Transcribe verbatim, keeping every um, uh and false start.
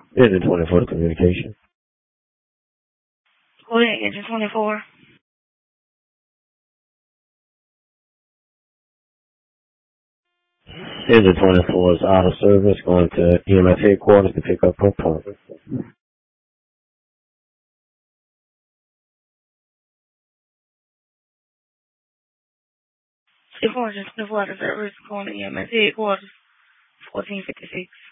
Engine twenty-four communication. Go ahead, engine twenty-four. Engine twenty-four is out of service, going to E M S headquarters to pick up her pump. Engine twenty-four out of service, going to E M S headquarters, fourteen fifty-six.